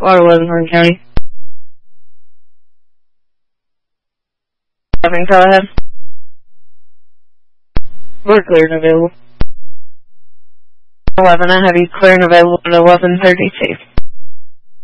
Water 11, Horn County. Go ahead. We're clear and available. 11, I have you clear and available at 11:32.